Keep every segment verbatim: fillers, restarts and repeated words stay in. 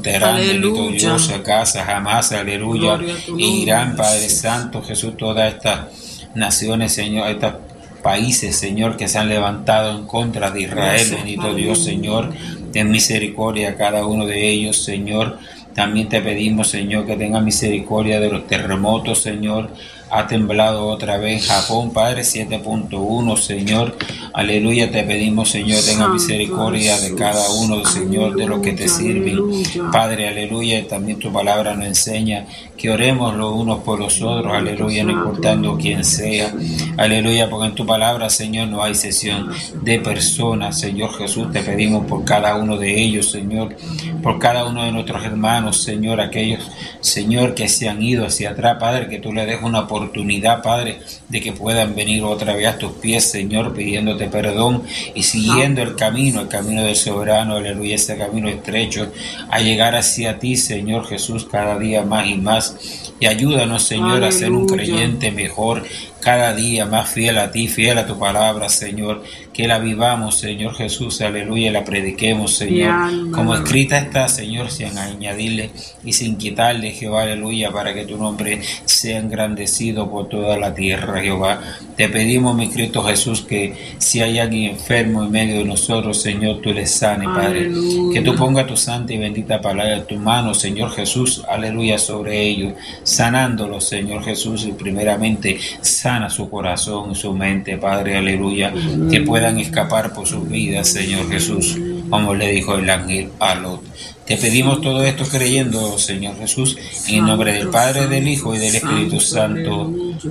Teherán, Aleluya. bendito Dios, Gaza, Hamas, aleluya, Irán, Padre Santo, Jesús, todas estas naciones, Señor, estos países, Señor, que se han levantado en contra de Israel, Gracias, bendito Dios, Señor, ten misericordia a cada uno de ellos, Señor. También te pedimos, Señor, que tenga misericordia de los terremotos, Señor. Ha temblado otra vez Japón, Padre, siete punto uno, Señor. Aleluya, te pedimos, Señor, tenga misericordia de cada uno, Señor, de los que te sirven. Padre, aleluya, también tu palabra nos enseña que oremos los unos por los otros, aleluya, no importando quién sea. Aleluya, porque en tu palabra, Señor, no hay cesión de personas. Señor Jesús, te pedimos por cada uno de ellos, Señor, por cada uno de nuestros hermanos, Señor, aquellos, Señor, que se han ido hacia atrás, Padre, que tú le des una oportunidad, Padre, de que puedan venir otra vez a tus pies, Señor, pidiéndote perdón y siguiendo el camino, el camino del soberano, aleluya, ese camino estrecho, a llegar hacia ti, Señor Jesús, cada día más y más. Y ayúdanos, Señor, aleluya, a ser un creyente mejor, cada día más fiel a ti, fiel a tu palabra, Señor, que la vivamos, Señor Jesús, aleluya, y la prediquemos, Señor, como escrita está, Señor, sin añadirle y sin quitarle, Jehová, aleluya, para que tu nombre sea engrandecido por toda la tierra, Jehová. Te pedimos, mi Cristo Jesús, que si hay alguien enfermo en medio de nosotros, Señor, tú le sane, Padre, aleluya, que tú pongas tu santa y bendita palabra en tu mano, Señor Jesús, aleluya, sobre ellos, sanándolos, Señor Jesús, y primeramente sana su corazón, su mente, Padre, aleluya, uh-huh, que puedan escapar por sus vidas, Señor Jesús, como le dijo el ángel a Lot. Te pedimos todo esto creyendo, Señor Jesús, en el nombre del Padre, del Hijo y del Espíritu Santo.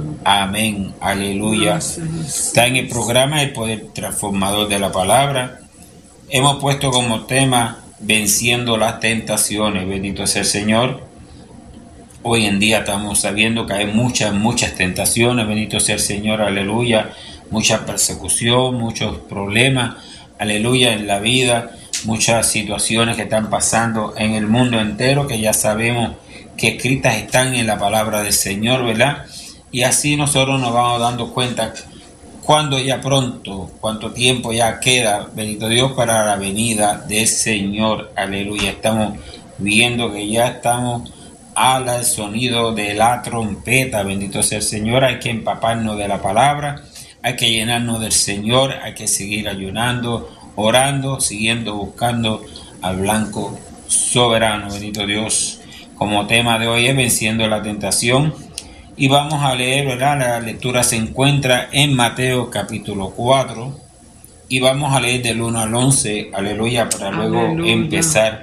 Amén, aleluya. Está en el programa El Poder Transformador de la Palabra. Hemos puesto como tema Venciendo las Tentaciones. Bendito sea el Señor. Hoy en día estamos sabiendo que hay muchas, muchas tentaciones, bendito sea el Señor, aleluya, mucha persecución, muchos problemas, aleluya, en la vida, muchas situaciones que están pasando en el mundo entero, que ya sabemos que escritas están en la palabra del Señor, ¿verdad? Y así nosotros nos vamos dando cuenta cuando ya pronto, cuánto tiempo ya queda, bendito Dios, para la venida del Señor, aleluya. Estamos viendo que ya estamos al sonido de la trompeta, bendito sea el Señor. Hay que empaparnos de la palabra, hay que llenarnos del Señor, hay que seguir ayunando, orando, siguiendo buscando al blanco soberano, bendito Dios. Como tema de hoy es Venciendo la Tentación, y vamos a leer, ¿verdad? La lectura se encuentra en Mateo capítulo cuatro, y vamos a leer del uno al once, aleluya, para luego aleluya. empezar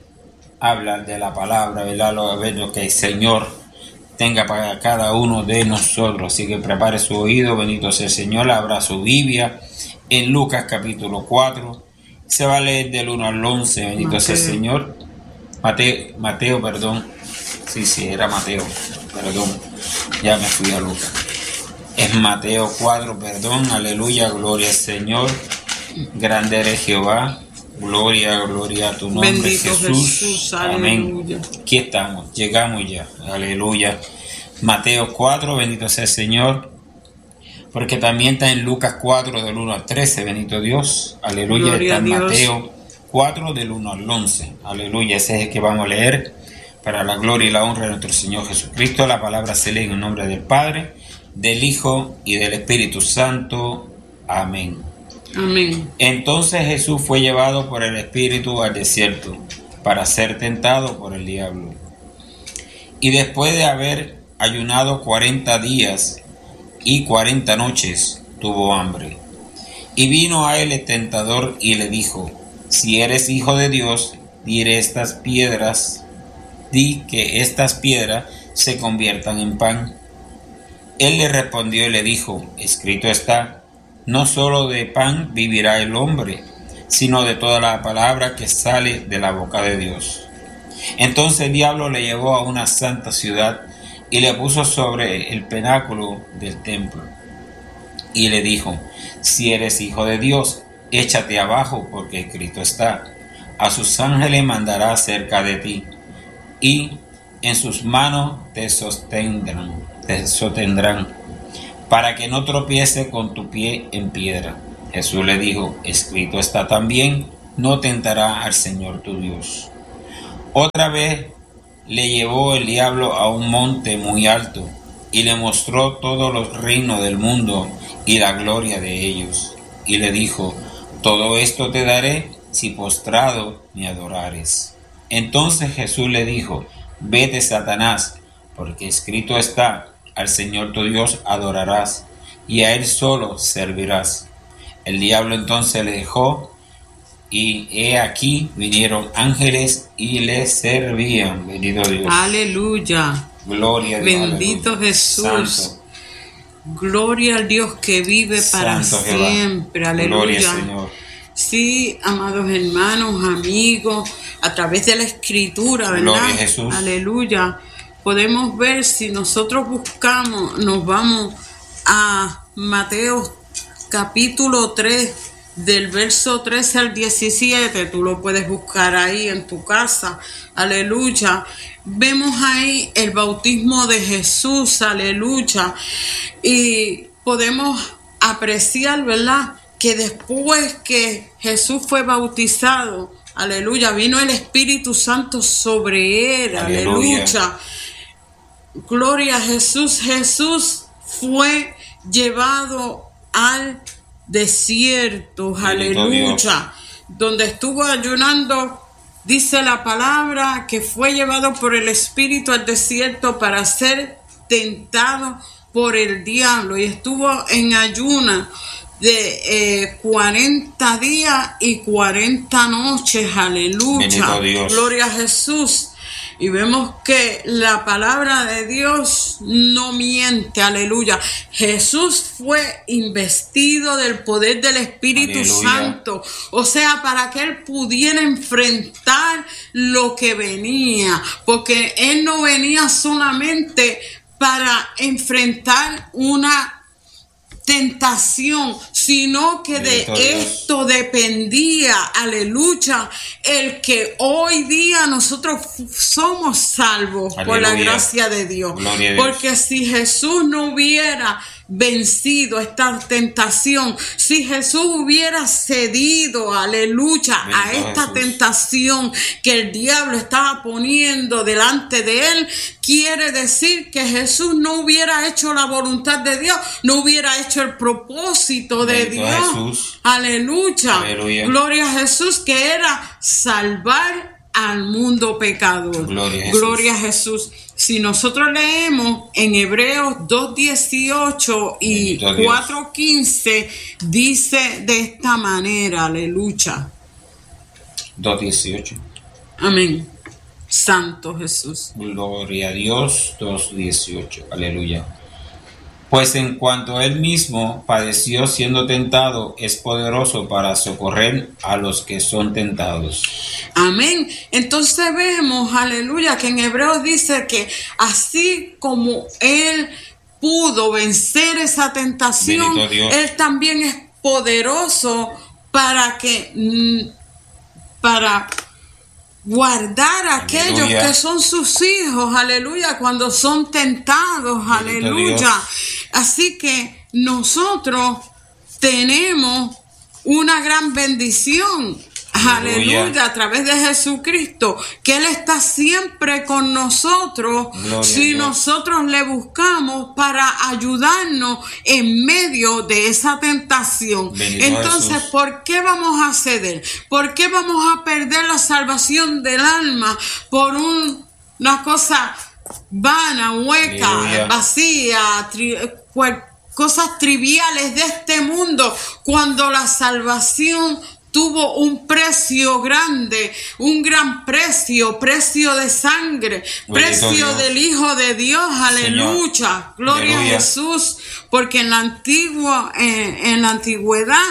hablar de la palabra, ¿verdad? Lo, lo que el Señor tenga para cada uno de nosotros. Así que prepare su oído, bendito sea el Señor, abra su Biblia en Lucas capítulo cuatro. Se va a leer del uno al once, bendito Mateo. sea el Señor. Mateo, Mateo, perdón. Sí, sí, era Mateo, perdón. Ya me fui a Lucas. Es Mateo cuatro, perdón, aleluya, gloria al Señor. Grande eres Jehová. Gloria, gloria a tu nombre, bendito Jesús. Jesús. Amén. Aquí estamos, llegamos ya. Aleluya. Mateo cuatro, bendito sea el Señor. Porque también está en Lucas cuatro, del uno al trece, bendito Dios. Aleluya. Gloria está en Mateo cuatro, del uno al once. Aleluya. Ese es el que vamos a leer. Para la gloria y la honra de nuestro Señor Jesucristo. La palabra se lee en el nombre del Padre, del Hijo y del Espíritu Santo. Amén. Amén. Entonces Jesús fue llevado por el Espíritu al desierto para ser tentado por el diablo. Y después de haber ayunado cuarenta días y cuarenta noches, tuvo hambre. Y vino a él el tentador y le dijo: si eres hijo de Dios, diré estas piedras, di que estas piedras se conviertan en pan. Él le respondió y le dijo: escrito está, no solo de pan vivirá el hombre, sino de toda la palabra que sale de la boca de Dios. Entonces el diablo le llevó a una santa ciudad y le puso sobre el pináculo del templo. Y le dijo: si eres hijo de Dios, échate abajo, porque escrito está, a sus ángeles mandará cerca de ti, y en sus manos te sostendrán, te sostendrán, para que no tropiece con tu pie en piedra. Jesús le dijo: escrito está también, no tentará al Señor tu Dios. Otra vez le llevó el diablo a un monte muy alto y le mostró todos los reinos del mundo y la gloria de ellos. Y le dijo: todo esto te daré si postrado me adorares. Entonces Jesús le dijo: vete, Satanás, porque escrito está: al Señor tu Dios adorarás y a Él solo servirás. El diablo entonces le dejó, y he aquí vinieron ángeles y le servían. Bendito Dios. Aleluya. Gloria a Dios. Bendito Aleluya. Jesús. Santo. Gloria al Dios que vive para Santo Jehová. siempre. Aleluya. Gloria, Señor. Sí, amados hermanos, amigos, a través de la Escritura, ¿verdad? Gloria a Jesús. Aleluya. Podemos ver, si nosotros buscamos, nos vamos a Mateo capítulo tres, del verso trece al diecisiete, tú lo puedes buscar ahí en tu casa, aleluya. Vemos ahí el bautismo de Jesús, aleluya, y podemos apreciar, ¿verdad?, que después que Jesús fue bautizado, aleluya, vino el Espíritu Santo sobre él, aleluya. aleluya. Gloria a Jesús. Jesús fue llevado al desierto, Bendito aleluya, Dios. donde estuvo ayunando. Dice la palabra que fue llevado por el Espíritu al desierto para ser tentado por el diablo, y estuvo en ayuna de eh, cuarenta días y cuarenta noches, aleluya. Gloria a Jesús. Y vemos que la palabra de Dios no miente, aleluya. Jesús fue investido del poder del Espíritu aleluya. Santo, o sea, para que él pudiera enfrentar lo que venía, porque él no venía solamente para enfrentar una tentación, sino que de esto dependía, aleluya, el que hoy día nosotros somos salvos aleluya. Por la gracia de Dios. Porque si Jesús no hubiera vencido esta tentación, si Jesús hubiera cedido, aleluya, bendito a esta Jesús. Tentación que el diablo estaba poniendo delante de él, quiere decir que Jesús no hubiera hecho la voluntad de Dios, no hubiera hecho el propósito de bendito Dios. Jesús. Aleluya. Aleluya. Gloria a Jesús, que era salvar al mundo pecador. Gloria a Jesús. Gloria a Jesús. Si nosotros leemos en Hebreos dos dieciocho y cuatro quince, dice de esta manera, aleluya. dos dieciocho. Amén. Santo Jesús. Gloria a Dios. dos dieciocho. Aleluya. Pues en cuanto él mismo padeció siendo tentado, es poderoso para socorrer a los que son tentados. Amén. Entonces vemos, aleluya, que en Hebreos dice que así como él pudo vencer esa tentación, él también es poderoso para que, para guardar a aquellos aleluya. Que son sus hijos, aleluya, cuando son tentados, bendito aleluya. Dios. Así que nosotros tenemos una gran bendición, aleluya, aleluya, a través de Jesucristo, que Él está siempre con nosotros. Gloria si nosotros le buscamos para ayudarnos en medio de esa tentación. Bendito entonces, Jesús. ¿Por qué vamos a ceder? ¿Por qué vamos a perder la salvación del alma por un, una cosa vana, hueca, aleluya. Vacía, tri, cual, cosas triviales de este mundo, cuando la salvación tuvo un precio grande, un gran precio, precio de sangre, bendito precio Dios. Del Hijo de Dios, aleluya, Señor. Gloria aleluya. A Jesús, porque en la antigua, en, en la antigüedad,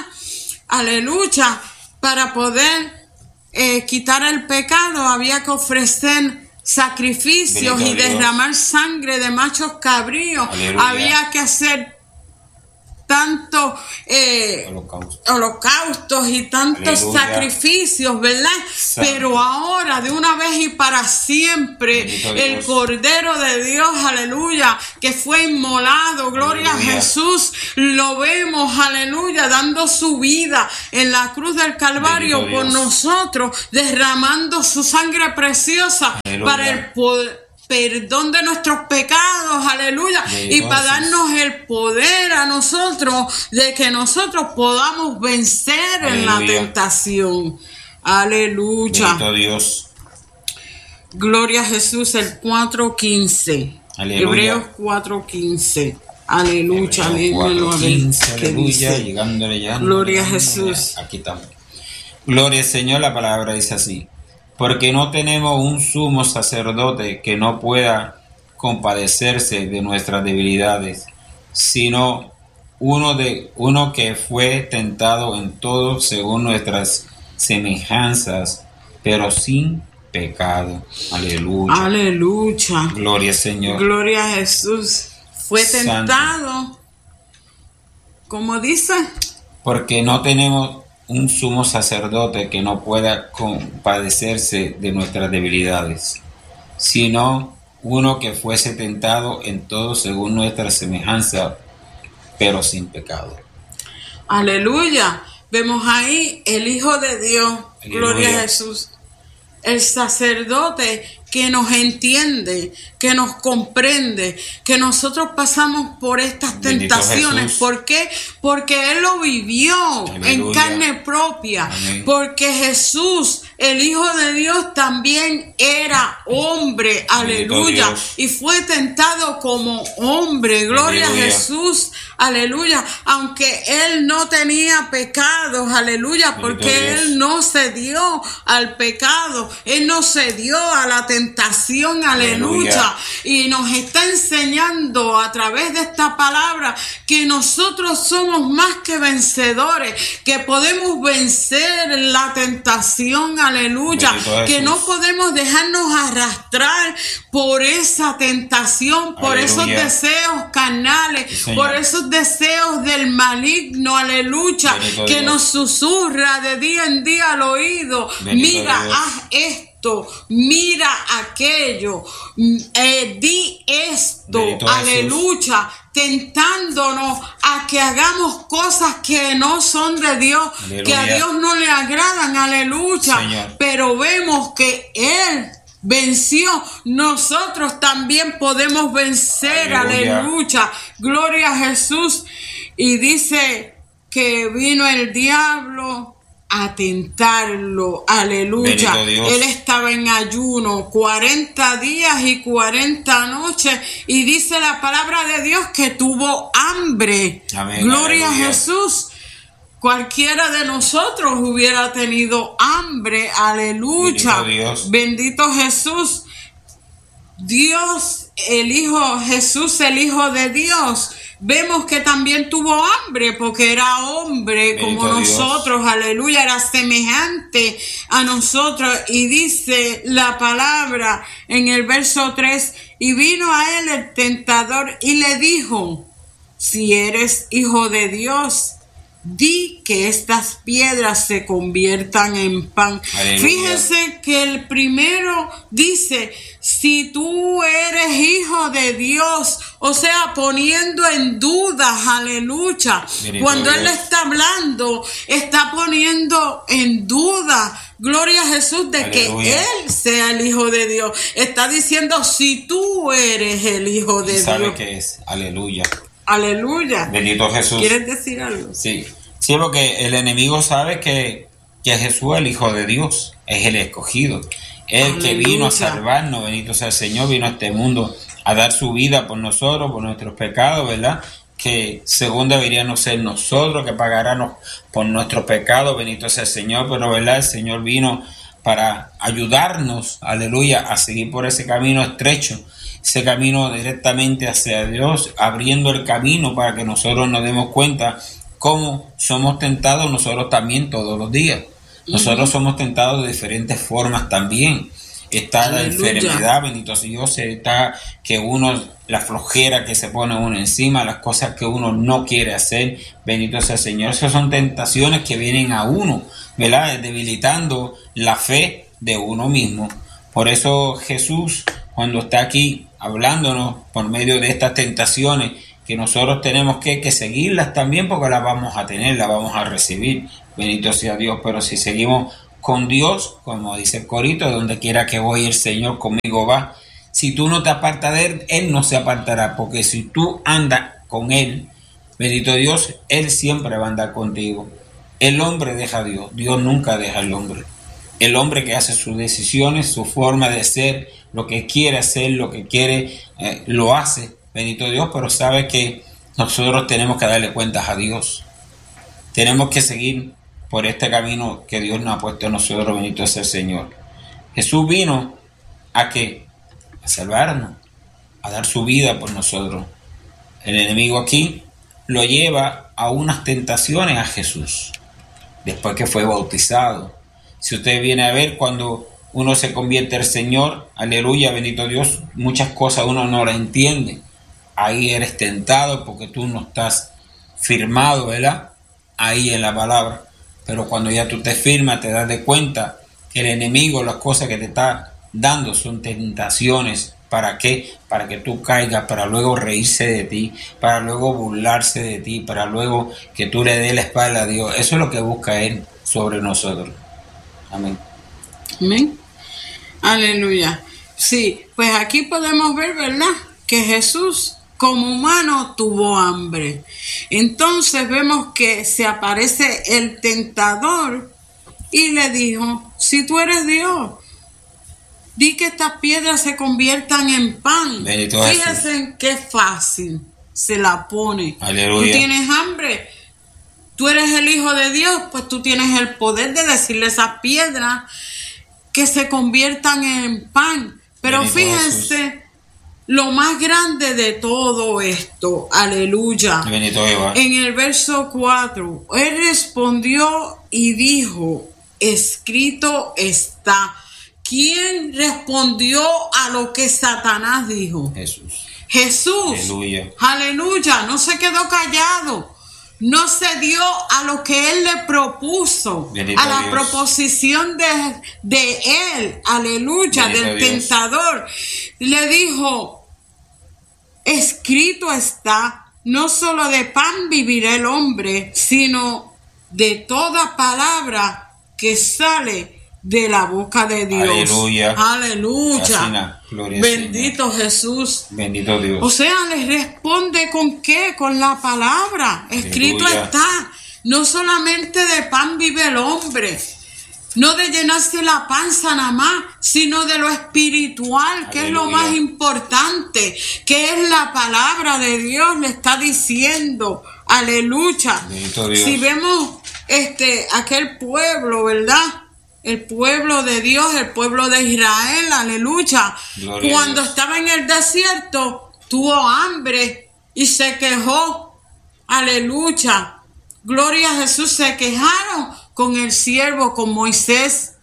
aleluya, para poder eh, quitar el pecado había que ofrecer sacrificios bendito y derramar Dios. Sangre de machos cabríos, aleluya. Había que hacer tantos eh, Holocausto. holocaustos y tantos Aleluya. Sacrificios, ¿verdad? Santo. Pero ahora, de una vez y para siempre, Bendito el Dios. Cordero de Dios, aleluya, que fue inmolado, gloria Aleluya. a Jesús, lo vemos, aleluya, dando su vida en la cruz del Calvario Bendito por Dios. nosotros, derramando su sangre preciosa Aleluya. para el poder, perdón de nuestros pecados, aleluya, Bendito y para Jesús. darnos el poder a nosotros de que nosotros podamos vencer en la Aleluya. tentación. Aleluya. Bendito Dios. Gloria a Jesús, el cuatro quince. Aleluya. Hebreos cuatro quince. Aleluya, Hebreos aleluya. cuatro quince, aleluya, dice? llegándole, llegándole, Gloria a llegándole. Jesús. Aquí estamos. Gloria al Señor, la palabra dice así: porque no tenemos un sumo sacerdote que no pueda compadecerse de nuestras debilidades, sino uno de uno que fue tentado en todo según nuestras semejanzas, pero sin pecado. Aleluya. Aleluya. Gloria al Señor. Gloria a Jesús. Fue Santo. tentado, como dice, Porque no tenemos un sumo sacerdote que no pueda compadecerse de nuestras debilidades, sino uno que fuese tentado en todo según nuestra semejanza, pero sin pecado. aleluya. Vemos ahí el Hijo de Dios, Aleluya. gloria a Jesús, el sacerdote que nos entiende, que nos comprende, que nosotros pasamos por estas Bendito tentaciones. Jesús. ¿Por qué? Porque Él lo vivió en Aleluya. carne propia. Amén. Porque Jesús, el Hijo de Dios, también era hombre. Bendito Aleluya. Dios. Y fue tentado como hombre. Gloria Aleluya. a Jesús. Aleluya. Aunque Él no tenía pecados. Aleluya. Bendito Porque Dios. Él no se dio al pecado. Él no se dio a la tentación. Aleluya. Aleluya. Y nos está enseñando a través de esta palabra que nosotros somos más que vencedores, que podemos vencer la tentación. Aleluya. Bendito Que Jesús. no podemos dejarnos arrastrar por esa tentación, por Aleluya. esos deseos carnales, Sí, Señor. por esos deseos del maligno. Aleluya. Bendito Que Dios. nos susurra de día en día al oído. Bendito Mira, Dios. haz esto. Mira aquello, mm, eh, di esto, Bendito Jesús. aleluya, tentándonos a que hagamos cosas que no son de Dios, Aleluya. que a Dios no le agradan, aleluya, Señor. pero vemos que Él venció, nosotros también podemos vencer, Aleluya. aleluya, gloria a Jesús. Y dice que vino el diablo a tentarlo, aleluya. Bendito Dios. Él estaba en ayuno cuarenta días y cuarenta noches y dice la palabra de Dios que tuvo hambre. Amén, Gloria aleluya. a Jesús. Cualquiera de nosotros hubiera tenido hambre, aleluya. Bendito Dios. Bendito Jesús. Dios, el Hijo, Jesús, el Hijo de Dios, vemos que también tuvo hambre porque era hombre como Bendito Dios. nosotros, aleluya, era semejante a nosotros. Y dice la palabra en el verso tres, y vino a él el tentador y le dijo, si eres hijo de Dios, di que estas piedras se conviertan en pan. Aleluya. Fíjense que el primero dice, si tú eres hijo de Dios, o sea, poniendo en dudas, aleluya. Bendito Cuando Él Dios. está hablando, está poniendo en duda, gloria a Jesús, de Aleluya. que Él sea el hijo de Dios. Está diciendo, si tú eres el hijo de Y sabe Dios. que es. Aleluya. Aleluya. Bendito Jesús. ¿Quieres decir algo? Sí, sí, porque el enemigo sabe que, que Jesús es el Hijo de Dios, es el escogido, es el que vino a Aleluya. salvarnos, bendito sea el Señor, vino a este mundo a dar su vida por nosotros, por nuestros pecados, ¿verdad? Que según deberíamos ser nosotros que pagáramos por nuestros pecados, bendito sea el Señor, pero ¿verdad? El Señor vino para ayudarnos, aleluya, a seguir por ese camino estrecho, ese camino directamente hacia Dios, abriendo el camino para que nosotros nos demos cuenta cómo somos tentados nosotros también todos los días. Nosotros somos tentados de diferentes formas también. está la Aleluya. enfermedad, bendito sea Dios, está que uno, la flojera que se pone uno encima, las cosas que uno no quiere hacer, bendito sea el Señor. Esas son tentaciones que vienen a uno, ¿verdad? Debilitando la fe de uno mismo. Por eso Jesús, cuando está aquí hablándonos por medio de estas tentaciones, que nosotros tenemos que, que seguirlas también, porque las vamos a tener, las vamos a recibir, bendito sea Dios. Pero si seguimos con Dios, como dice el corito, donde quiera que voy el Señor conmigo va. Si tú no te apartas de Él, Él no se apartará, porque si tú andas con Él, bendito Dios, Él siempre va a andar contigo. El hombre deja a Dios, Dios nunca deja al hombre. El hombre que hace sus decisiones, su forma de ser, lo que quiere hacer, lo que quiere, eh, lo hace, bendito Dios, pero sabe que nosotros tenemos que darle cuentas a Dios. Tenemos que seguir por este camino que Dios nos ha puesto a nosotros, bendito sea el Señor. Jesús vino a ¿qué? A salvarnos, a dar su vida por nosotros. El enemigo aquí lo lleva a unas tentaciones a Jesús, después que fue bautizado. Si usted viene a ver, cuando uno se convierte al Señor, aleluya, bendito Dios, muchas cosas uno no las entiende. Ahí eres tentado porque tú no estás firmado, ¿verdad? Ahí en la palabra. Pero cuando ya tú te firmas, te das de cuenta que el enemigo, las cosas que te está dando son tentaciones. ¿Para qué? Para que tú caigas, para luego reírse de ti, para luego burlarse de ti, para luego que tú le des la espalda a Dios. Eso es lo que busca Él sobre nosotros. Amén. Amén. Aleluya. Sí, pues aquí podemos ver, ¿verdad?, que Jesús como humano tuvo hambre. Entonces vemos que se aparece el tentador y le dijo: si tú eres Dios, di que estas piedras se conviertan en pan. Bendito Fíjense en qué fácil se la pone. Aleluya. Tú tienes hambre, tú eres el Hijo de Dios, pues tú tienes el poder de decirle a esas piedras que se conviertan en pan. Pero Bendito fíjense Jesús. Lo más grande de todo esto, aleluya. Bendito Eva. En el verso cuatro, él respondió y dijo: escrito está. ¿Quién respondió a lo que Satanás dijo? Jesús. Jesús. Aleluya. Aleluya. No se quedó callado. No se dio a lo que él le propuso, Bendito a la Dios. proposición de, de él, aleluya, Bendito del Dios. tentador. Le dijo: escrito está, no solo de pan vivirá el hombre, sino de toda palabra que sale de la boca de Dios. Aleluya. Aleluya. Gloria al Bendito Jesús. Bendito Dios. O sea, les responde ¿con qué? Con la palabra. Escrito Aleluya. está. No solamente de pan vive el hombre, no de llenarse la panza nada más, sino de lo espiritual, que Aleluya. es lo más importante, que es la palabra de Dios, le está diciendo. Aleluya. Bendito Dios. Si vemos este aquel pueblo, ¿verdad? El pueblo de Dios, el pueblo de Israel, aleluya. Gloria a Cuando Dios. estaba en el desierto, tuvo hambre y se quejó. Aleluya. Gloria a Jesús. Se quejaron con el siervo, con Moisés.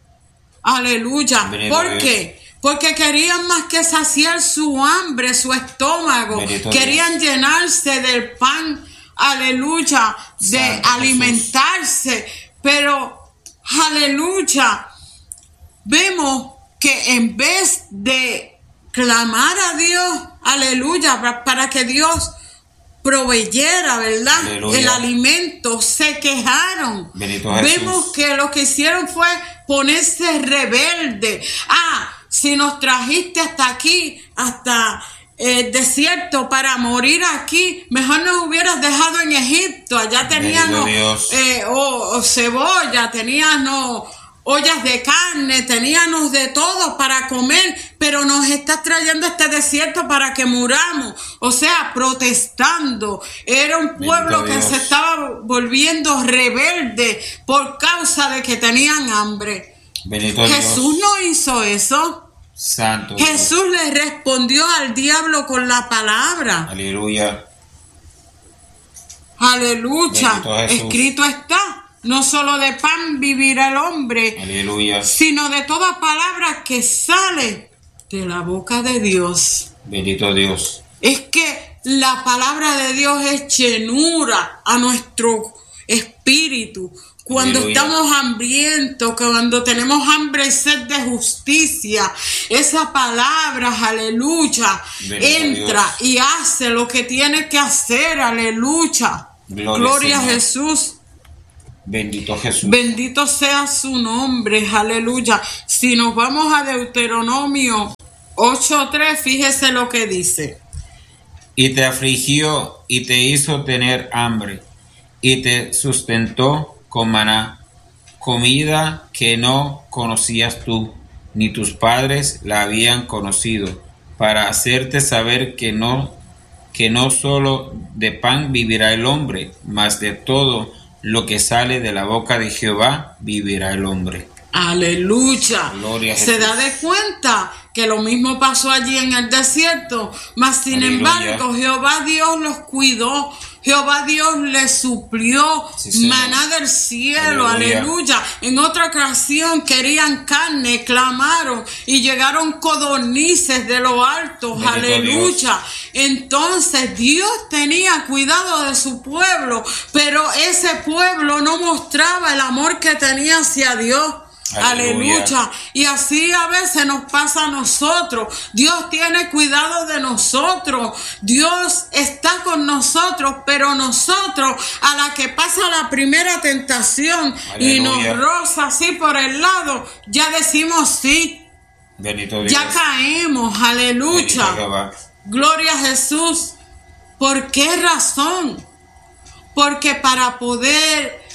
Aleluya. Bendito ¿Por Dios. qué? Porque querían más que saciar su hambre, su estómago. Bendito Querían llenarse del pan. Aleluya. De Santo alimentarse. Pero aleluya, vemos que en vez de clamar a Dios, aleluya, para, para que Dios proveyera, ¿verdad?, Aleluya. el alimento, se quejaron. Bendito Jesús. Vemos que lo que hicieron fue ponerse rebelde. Ah, si nos trajiste hasta aquí, hasta el desierto para morir aquí, mejor nos hubieras dejado en Egipto. Allá teníamos Bendito Dios. eh, o, o cebolla, teníamos ollas de carne, teníamos de todo para comer, pero nos estás trayendo a este desierto para que muramos. O sea, protestando. Era un pueblo Bendito que Dios. se estaba volviendo rebelde por causa de que tenían hambre. Bendito Jesús Dios. no hizo eso. Santo Dios. Jesús le respondió al diablo con la palabra. Aleluya. Aleluya. Bendito Jesús. Escrito está. no solo de pan vivirá el hombre, Aleluya. sino de toda palabra que sale de la boca de Dios. Bendito Dios. Es que la palabra de Dios es llenura a nuestro espíritu. Cuando Aleluya. estamos hambrientos, cuando tenemos hambre y sed de justicia, esa palabra, aleluya, Bendito entra Dios. y hace lo que tiene que hacer, aleluya. Gloria, Gloria a Señor. Jesús. Bendito Jesús. Bendito sea su nombre, aleluya. Si nos vamos a Deuteronomio ocho tres, fíjese lo que dice. Y te afligió y te hizo tener hambre y te sustentó con maná, comida que no conocías tú, ni tus padres la habían conocido, para hacerte saber que no, que no solo de pan vivirá el hombre, mas de todo lo que sale de la boca de Jehová vivirá el hombre. Aleluya. Gloria a Se Jesús. da de cuenta que lo mismo pasó allí en el desierto, mas sin Aleluya. embargo Jehová Dios los cuidó. Jehová Dios les suplió Sí, Señor. maná del cielo, Aleluya. aleluya. En otra ocasión querían carne, clamaron y llegaron codornices de lo alto, Bendito aleluya. Dios. Entonces Dios tenía cuidado de su pueblo, pero ese pueblo no mostraba el amor que tenía hacia Dios. Aleluya. Aleluya. Y así a veces nos pasa a nosotros. Dios tiene cuidado de nosotros. Dios está con nosotros, pero nosotros, a la que pasa la primera tentación y nos Aleluya. roza así por el lado, ya decimos sí, Bendito Dios. ya caemos. Bendito Aleluya. Jehová. Gloria a Jesús. ¿Por qué razón? Porque para poder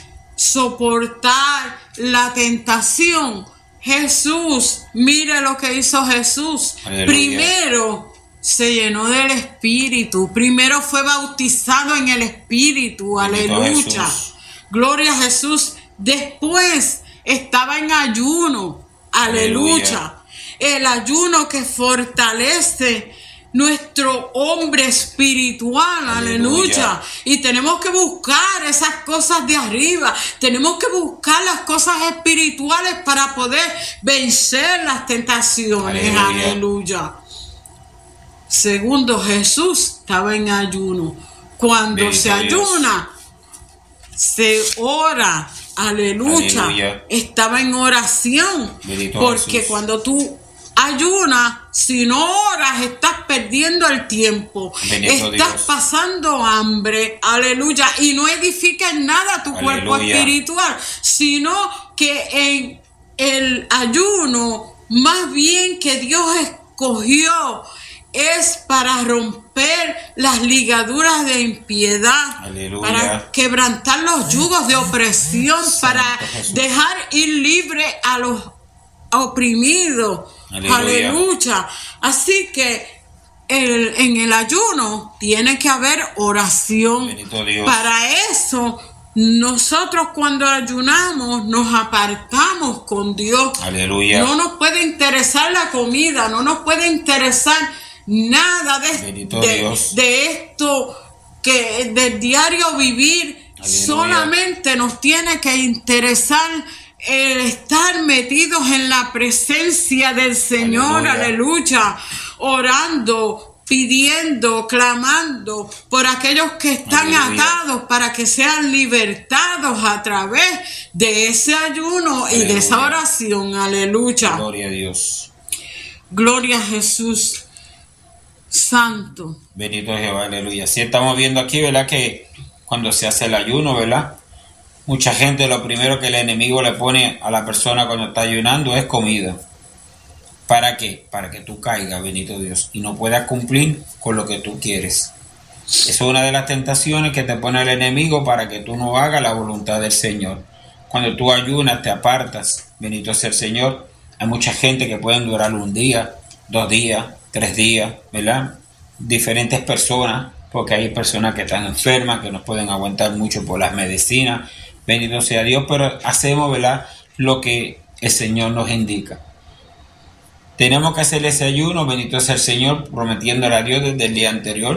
soportar la tentación, Jesús, mire lo que hizo Jesús. Aleluya. Primero se llenó del Espíritu, primero fue bautizado en el Espíritu, Bendito aleluya. Jesús. Gloria a Jesús. Después estaba en ayuno, aleluya. Aleluya. El ayuno que fortalece nuestro hombre espiritual, aleluya. Aleluya. Y tenemos que buscar esas cosas de arriba, tenemos que buscar las cosas espirituales para poder vencer las tentaciones, Aleluya. aleluya. Segundo, Jesús estaba en ayuno. Cuando Bendito se Dios. ayuna, se ora, aleluya. Aleluya. Estaba en oración, Bendito porque Jesús. cuando tú ayunas, si no oras, estás perdiendo el tiempo, Bendito estás Dios. pasando hambre, aleluya, y no edifica en nada tu cuerpo Aleluya. espiritual, sino que en el ayuno, más bien que Dios escogió, es para romper las ligaduras de impiedad, Aleluya. para quebrantar los yugos de opresión, Santo para Jesús. dejar ir libre a los oprimidos. Aleluya. Aleluya. Así que el- en el ayuno tiene que haber oración. Bendito Dios. Para eso, nosotros cuando ayunamos nos apartamos con Dios. Aleluya. No nos puede interesar la comida, no nos puede interesar nada de, Bendito de, Dios. de esto que del diario vivir. Aleluya. Solamente nos tiene que interesar el estar metidos en la presencia del Señor, Aleluya. aleluya, orando, pidiendo, clamando por aquellos que están Aleluya. atados para que sean libertados a través de ese ayuno y de esa Aleluya. oración, aleluya. Gloria a Dios. Gloria a Jesús Santo. Bendito Jehová, aleluya. Sí, estamos viendo aquí, ¿verdad? Que cuando se hace el ayuno, ¿verdad? Mucha gente lo primero que el enemigo le pone a la persona cuando está ayunando es comida. ¿Para qué? Para que tú caigas, bendito Dios, y no puedas cumplir con lo que tú quieres. Esa es una de las tentaciones que te pone el enemigo para que tú no hagas la voluntad del Señor. Cuando tú ayunas, te apartas, bendito sea el Señor. Hay mucha gente que pueden durar un día, dos días, tres días, ¿verdad? Diferentes personas, porque hay personas que están enfermas, que no pueden aguantar mucho por las medicinas. Bendito sea Dios, pero hacemos, ¿verdad?, lo que el Señor nos indica. Tenemos que hacer ese ayuno, bendito sea el Señor, prometiéndole a Dios desde el día anterior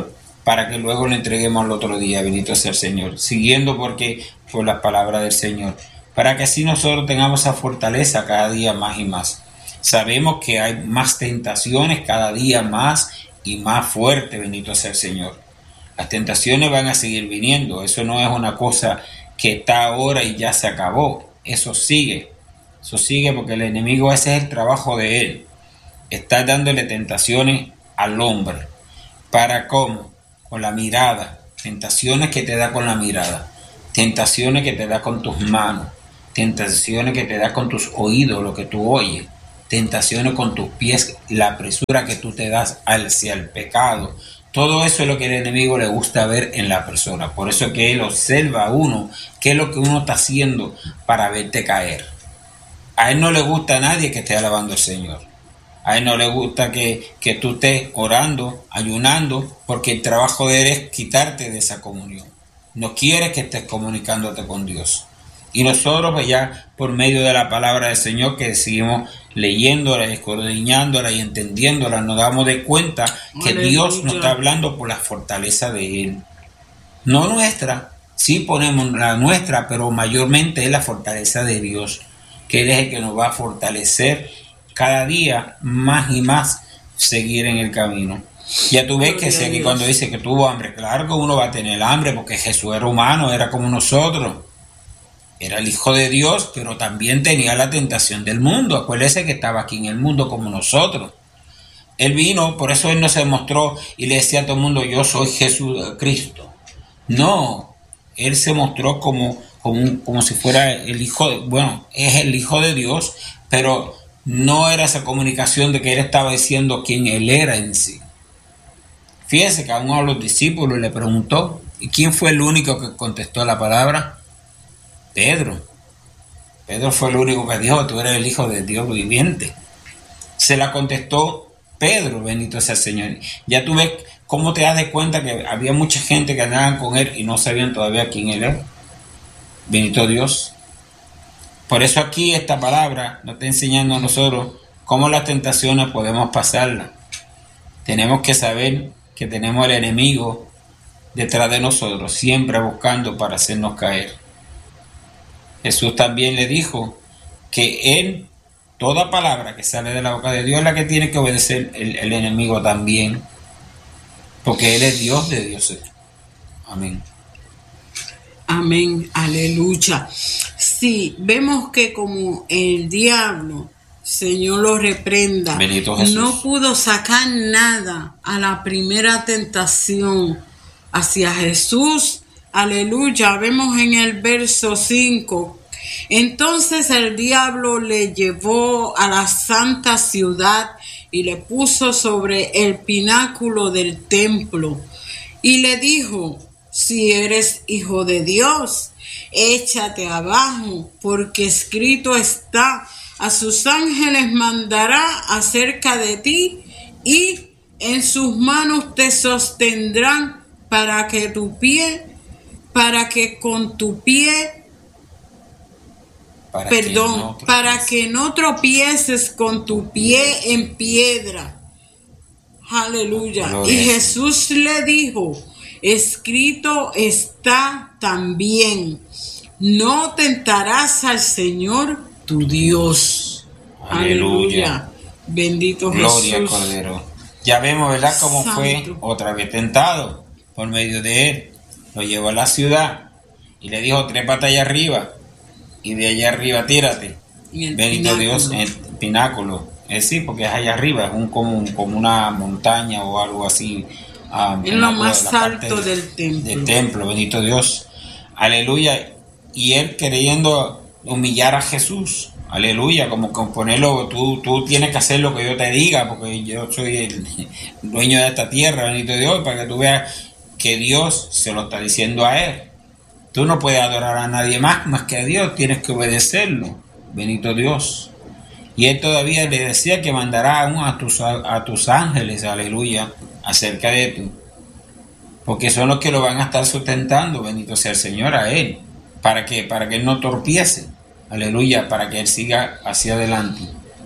para que luego lo entreguemos al otro día, bendito sea el Señor, siguiendo porque por las palabras del Señor, para que así nosotros tengamos esa fortaleza cada día más y más. Sabemos que hay más tentaciones cada día más y más fuerte, bendito sea el Señor. Las tentaciones van a seguir viniendo, eso no es una cosa que está ahora y ya se acabó, eso sigue, eso sigue porque el enemigo, ese es el trabajo de él, está dándole tentaciones al hombre. ¿Para cómo? Con la mirada, tentaciones que te da con la mirada, tentaciones que te da con tus manos, tentaciones que te da con tus oídos, lo que tú oyes, tentaciones con tus pies, la presura que tú te das hacia el pecado. Todo eso es lo que el enemigo le gusta ver en la persona. Por eso es que él observa a uno qué es lo que uno está haciendo para verte caer. A él no le gusta a nadie que esté alabando al Señor. A él no le gusta que, que tú estés orando, ayunando, porque el trabajo de él es quitarte de esa comunión. No quiere que estés comunicándote con Dios. Y nosotros, pues ya por medio de la palabra del Señor, que seguimos leyéndola, escudriñándola y entendiéndola, nos damos de cuenta que Aleluya. Dios nos está hablando por la fortaleza de Él. No nuestra, sí ponemos la nuestra, pero mayormente es la fortaleza de Dios, que Él es el que nos va a fortalecer cada día más y más seguir en el camino. Ya tú ves que, sé que cuando dice que tuvo hambre, claro que uno va a tener hambre, porque Jesús era humano, era como nosotros. Era el Hijo de Dios, pero también tenía la tentación del mundo. Acuérdese que estaba aquí en el mundo como nosotros. Él vino, por eso Él no se mostró y le decía a todo el mundo, yo soy Jesús Cristo. No, Él se mostró como, como, un, como si fuera el Hijo, de, bueno, es el Hijo de Dios, pero no era esa comunicación de que Él estaba diciendo quién Él era en sí. Fíjense que a uno de los discípulos le preguntó, ¿y quién fue el único que contestó la palabra? Pedro. Pedro fue el único que dijo, tú eres el Hijo de Dios viviente. Se la contestó Pedro, bendito sea el Señor. Ya tú ves cómo te das de cuenta que había mucha gente que andaban con él y no sabían todavía quién él era. Bendito Dios. Por eso aquí esta palabra nos está enseñando a nosotros cómo las tentaciones podemos pasarlas. Tenemos que saber que tenemos al enemigo detrás de nosotros, siempre buscando para hacernos caer. Jesús también le dijo que él, toda palabra que sale de la boca de Dios es la que tiene que obedecer el, el enemigo también, porque Él es Dios de dioses. Amén. Amén, aleluya. Sí, vemos que como el diablo, Señor lo reprenda, Benito Jesús, no pudo sacar nada a la primera tentación hacia Jesús. Aleluya, vemos en el verso cinco. Entonces el diablo le llevó a la santa ciudad y le puso sobre el pináculo del templo y le dijo, si eres hijo de Dios, échate abajo, porque escrito está, a sus ángeles mandará acerca de ti y en sus manos te sostendrán para que tu pie para que con tu pie, para perdón, que no para que no tropieces con tu pie en piedra. Aleluya. Gloria. Y Jesús le dijo, escrito está también, no tentarás al Señor tu Dios. Aleluya. Aleluya. Bendito Gloria Jesús. Gloria al Cordero. Ya vemos, ¿verdad?, cómo Santo. Fue otra vez tentado por medio de él. Lo llevó a la ciudad y le dijo, trépate allá arriba y de allá arriba tírate. Bendito Dios, en el pináculo. Es sí, porque es allá arriba, es un, como, un, como una montaña o algo así. Um, en lo más alto de, del templo. Del templo, bendito Dios. Aleluya. Y él queriendo humillar a Jesús. Aleluya, como que ponerlo, tú, tú tienes que hacer lo que yo te diga, porque yo soy el dueño de esta tierra, bendito Dios, para que tú veas que Dios se lo está diciendo a él. Tú no puedes adorar a nadie más más que a Dios, tienes que obedecerlo, bendito Dios. Y él todavía le decía que mandará aún a tus, a, a tus ángeles, aleluya, acerca de ti, porque son los que lo van a estar sustentando, bendito sea el Señor, a él, para que, para que él no torpiece, aleluya, para que él siga hacia adelante.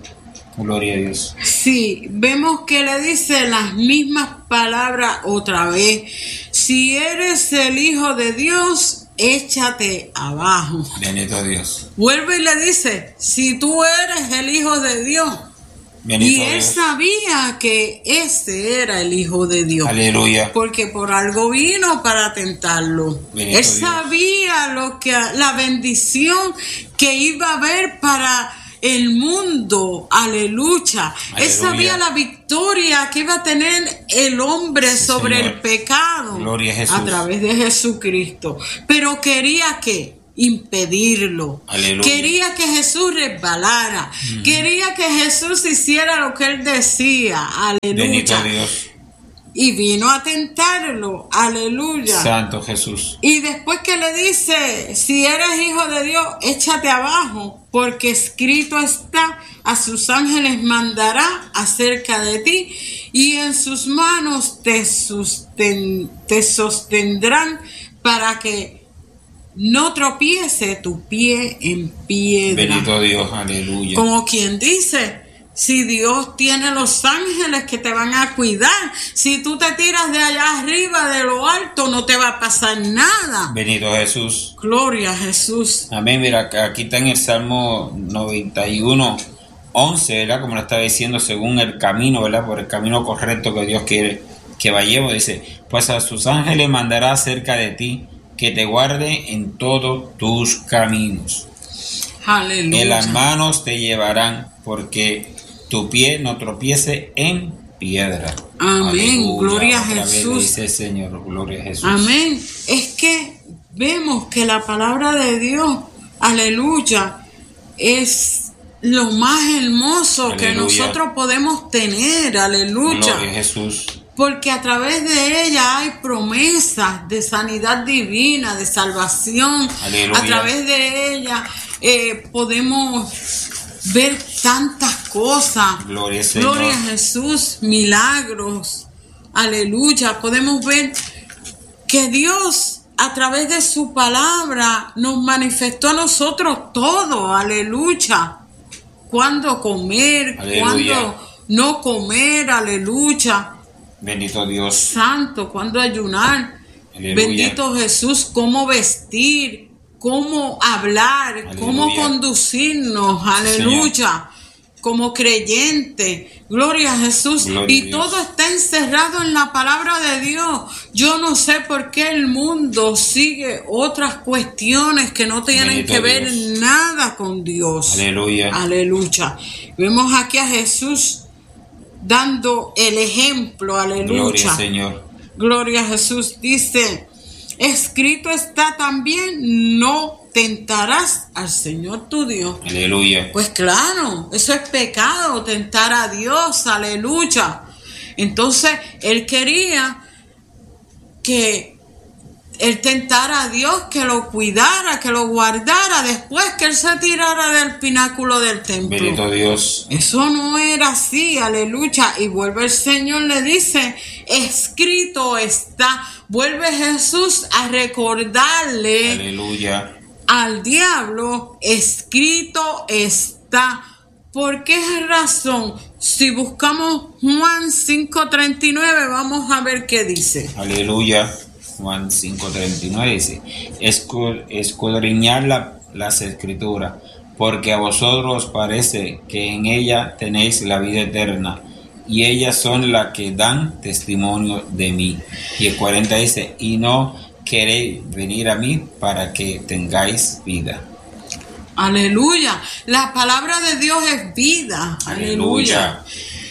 Gloria a Dios. Sí, vemos que le dice las mismas palabras otra vez. Si eres el Hijo de Dios, échate abajo. Bendito Dios. Vuelve y le dice, si tú eres el Hijo de Dios. Bendito y él Dios. sabía que ese era el Hijo de Dios. Aleluya. Porque por algo vino para tentarlo. Bendito él Dios. sabía lo que la bendición que iba a haber para el mundo. Aleluya. Él Aleluya. sabía la victoria que iba a tener el hombre Sí, sobre Señor. el pecado. Gloria a Jesús. A través de Jesucristo. Pero quería que impedirlo. Aleluya. Quería que Jesús resbalara. Mm. Quería que Jesús hiciera lo que él decía. Aleluya. Bendito Dios. Y vino a tentarlo. Aleluya. Santo Jesús. Y después que le dice, si eres hijo de Dios, échate abajo, porque escrito está, a sus ángeles mandará acerca de ti, y en sus manos te, susten, te sostendrán para que no tropiece tu pie en piedra. Bendito Dios, aleluya. Como quien dice, si Dios tiene los ángeles que te van a cuidar, si tú te tiras de allá arriba, de lo alto, no te va a pasar nada. Bendito Jesús. Gloria a Jesús. Amén. Mira, aquí está en el Salmo noventa y uno, once, ¿verdad? Como lo está diciendo, según el camino, ¿verdad? Por el camino correcto que Dios quiere que vayamos. Dice, pues a sus ángeles mandará cerca de ti, que te guarde en todos tus caminos. Aleluya. En las manos te llevarán, porque tu pie no tropiece en piedra. Amén. Aleluya. Gloria a Otra vez Jesús. dice el Señor, gloria a Jesús. Amén. Es que vemos que la palabra de Dios, aleluya, es lo más hermoso Aleluya. que nosotros podemos tener. Aleluya. Gloria a Jesús. Porque a través de ella hay promesas de sanidad divina, de salvación. Aleluya. A través de ella eh, podemos ver tantas cosas. Gloria al Señor. Gloria a Jesús, milagros. Aleluya. Podemos ver que Dios a través de su palabra nos manifestó a nosotros todo. Aleluya. Cuándo comer, Aleluya. cuándo no comer. Aleluya. Bendito Dios. Santo, cuando ayunar. Aleluya. Bendito Jesús, cómo vestir, cómo hablar, Aleluya. cómo conducirnos. Aleluya. Como creyente. Gloria a Jesús. Gloria y a Dios. todo está encerrado en la palabra de Dios. Yo no sé por qué el mundo sigue otras cuestiones que no tienen Bendito que ver Dios. nada con Dios. Aleluya. Aleluya. Vemos aquí a Jesús dando el ejemplo. Gloria Aleluya. al Señor. Gloria a Jesús. Dice, escrito está también, no tentarás al Señor tu Dios. Aleluya. Pues claro, eso es pecado, tentar a Dios. Aleluya. Entonces, él quería que él tentara a Dios, que lo cuidara, que lo guardara, después que él se tirara del pináculo del templo. Bendito Dios. Eso no era así, aleluya. Y vuelve el Señor, le dice, escrito está. Vuelve Jesús a recordarle Aleluya. al diablo, escrito está. ¿Por qué razón? Si buscamos Juan cinco treinta y nueve, vamos a ver qué dice. Aleluya. Juan cinco treinta y nueve dice, Escu- escudriñad la, las escrituras, porque a vosotros os parece que en ella tenéis la vida eterna, y ellas son las que dan testimonio de mí. Y el cuarenta dice, y no queréis venir a mí para que tengáis vida. Aleluya. La palabra de Dios es vida. Aleluya. Aleluya.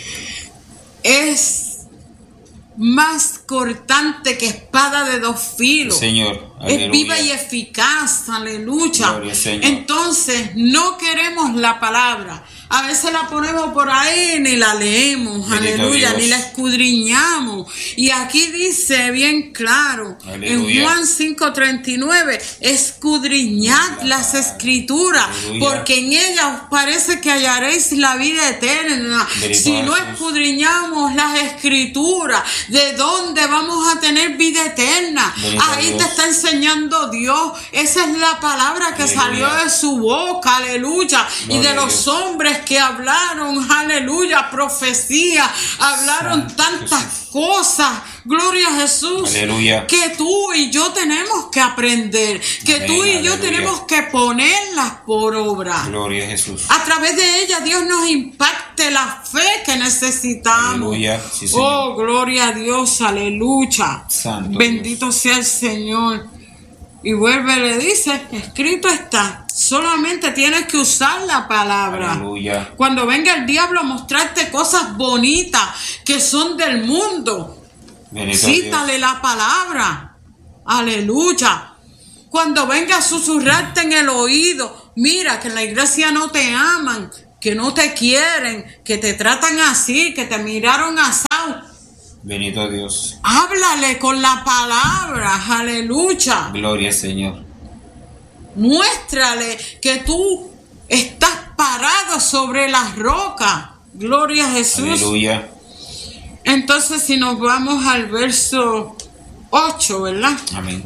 Es más cortante que espada de dos filos. Señor. Aleluya. Es viva y eficaz. Aleluya. Gloria al Señor. Entonces, no queremos la palabra. A veces la ponemos por ahí, ni la leemos. Bendito Aleluya. Dios. Ni la escudriñamos. Y aquí dice bien claro, Aleluya. en Juan cinco treinta y nueve, escudriñad las escrituras, Aleluya. porque en ellas os parece que hallaréis la vida eterna. Bendito Si no Jesús. escudriñamos las escrituras, ¿de dónde vamos a tener vida eterna? Bendito Ahí Dios. te está enseñando Dios. Esa es la palabra que Aleluya. salió de su boca. Aleluya. Y Gloria de a los Dios. hombres ángeles que hablaron, aleluya, profecía, hablaron Santo tantas Jesús. cosas, gloria a Jesús, Aleluya. que tú y yo tenemos que aprender, que Amén, tú y yo aleluya. tenemos que ponerlas por obra. Gloria a Jesús. A través de ella Dios nos impacte la fe que necesitamos. Aleluya. Sí, Señor. Oh, gloria a Dios, aleluya. Santo Bendito Dios. sea el Señor. Y vuelve y le dice, escrito está, solamente tienes que usar la palabra. Aleluya. Cuando venga el diablo a mostrarte cosas bonitas que son del mundo, Bendito cítale Dios. la palabra. Aleluya. Cuando venga a susurrarte en el oído, mira que en la iglesia no te aman, que no te quieren, que te tratan así, que te miraron asado. Bendito Dios. Háblale con la palabra, aleluya. Gloria al Señor. Muéstrale que tú estás parado sobre las rocas. Gloria a Jesús. Aleluya. Entonces, si nos vamos al verso ocho, ¿verdad? Amén.